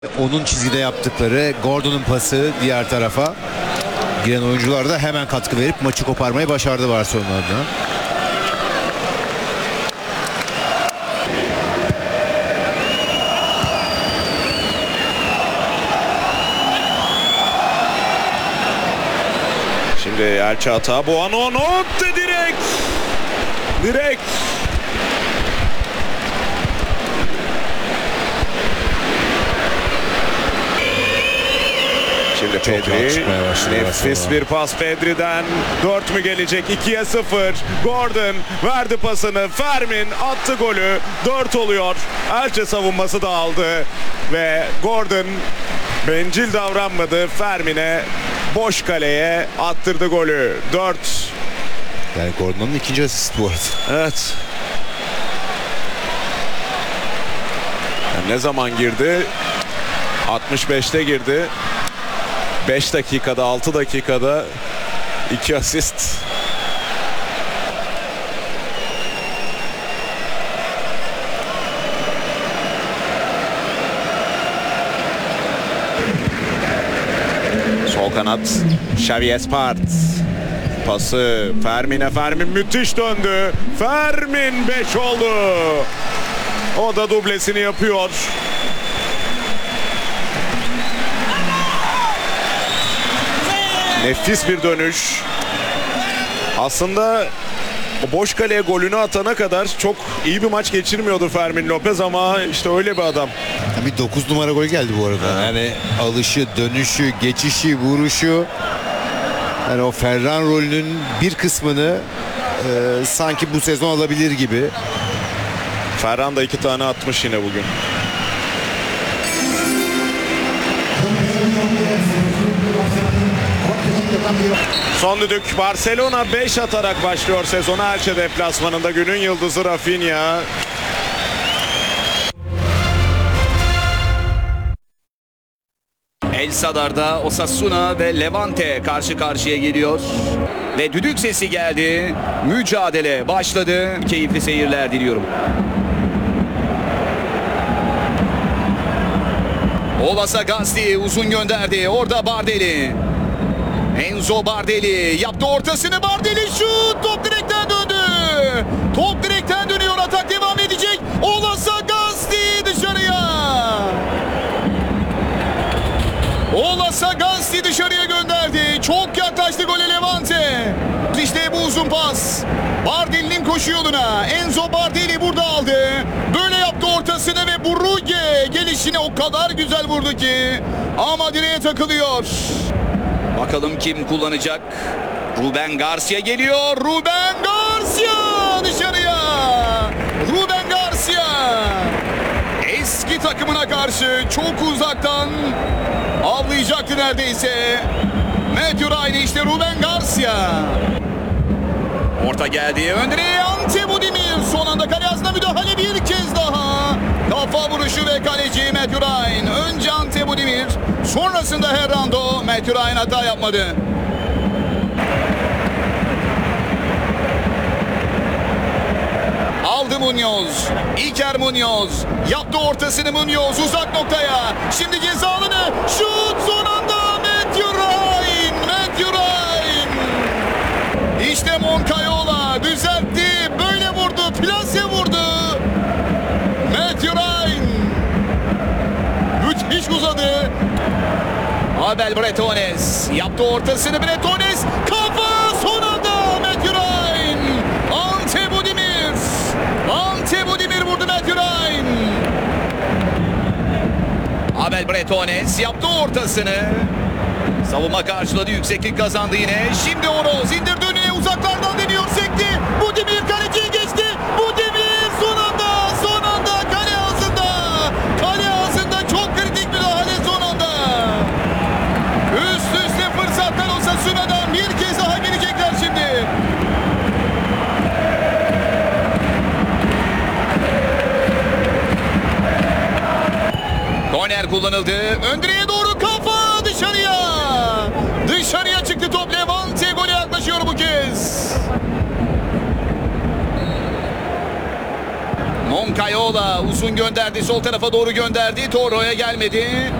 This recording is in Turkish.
Onun çizgide yaptıkları, Gordon'un pası diğer tarafa giren oyuncular da hemen katkı verip maçı koparmayı başardı Barcelona adına. Şimdi El Çağatay, Buono attı direkt. Şimdi Pedri, nefis bir pas Pedri'den. 4 mü gelecek? 2'ye 0. Gordon verdi pasını. Fermin attı golü. 4 oluyor. Elche savunması da aldı. Ve Gordon bencil davranmadı. Fermin'e boş kaleye attırdı golü. 4. Yani Gordon'un ikinci asist bu arada. Evet. Yani ne zaman girdi? 65'te girdi. 5 dakikada, 6 dakikada 2 asist. Sol kanat Xavi Espart. Pası Fermin'e, Fermin müthiş döndü. Fermin 5 oldu. O da dublesini yapıyor. Nefis bir dönüş. Aslında o boş kaleye golünü atana kadar çok iyi bir maç geçirmiyordu Fermin Lopez ama işte öyle bir adam. Bir 9 numara gol geldi bu arada. Yani alışı, dönüşü, geçişi, vuruşu. Yani o Ferran rolünün bir kısmını sanki bu sezon alabilir gibi. Ferran da 2 tane atmış yine bugün. Son düdük. Barcelona 5 atarak başlıyor sezona. Elche deplasmanında günün yıldızı Rafinha. El Sadar'da Osasuna ve Levante karşı karşıya geliyor. Ve düdük sesi geldi. Mücadele başladı. Keyifli seyirler diliyorum. Ola Gasti uzun gönderdi. Orada Bardelli. Enzo Bardelli yaptı ortasını. Bardelli şut. Top direkten döndü. Top direkten dönüyor. Atak devam edecek. Ola Gasti dışarıya. Ola Gasti dışarıya gönderdi. Çok yaklaştı gole Levante. İşte bu uzun pas. Bardelli'nin koşu yoluna. Enzo Bardelli burada aldı. Böyle yaptı ortasını ve Brugge gelişine o kadar güzel vurdu ki. Ama direğe takılıyor. Bakalım kim kullanacak? Ruben Garcia geliyor. Ruben Garcia dışarıya. Ruben Garcia. Eski takımına karşı çok uzaktan avlayacaktı neredeyse. Matthew Ryan işte Ruben Garcia. Orta geldi. Öndere Antebudimir. Son anda kale ağzına müdahale bir kez daha. Kafa vuruşu ve kaleci Matthew Ryan. Önce Antebudimir. Sonrasında Herrando. Matthew Ryan hata yapmadı. Aldı Munoz. Iker Munoz. Yaptı ortasını Munoz. Uzak noktaya. Şimdi ceza alanı. Şut son anda Matthew Ryan. Matthew Ryan. İşte Moncayola düzeltti. Böyle vurdu. Plase vurdu. Matthew Ryan. Müthiş uzadı. Abel Bretones. Yaptı ortasını Bretones. Kafa son anda Matthew Ryan. Antebudimir. Antebudimir vurdu Matthew Ryan. Abel Bretones yaptı ortasını. Savunma karşıladı. Yükseklik kazandı yine. Şimdi Oroz indirdi önüne. Uzaklardan deniyor. Sekti. Budimir kaleciyi geçti. Budimir son anda kale ağzında. Kale ağzında çok kritik müdahale son anda. Üst üste fırsatlar Osasuna'dan bir kez daha gelecekler şimdi. Korner kullanıldı. Öndüreye doğru kafa dışarıya. Dışarıya çıktı top. Levante gole yaklaşıyor bu kez. Kayola uzun gönderdi. Sol tarafa doğru gönderdi. Toro'ya gelmedi.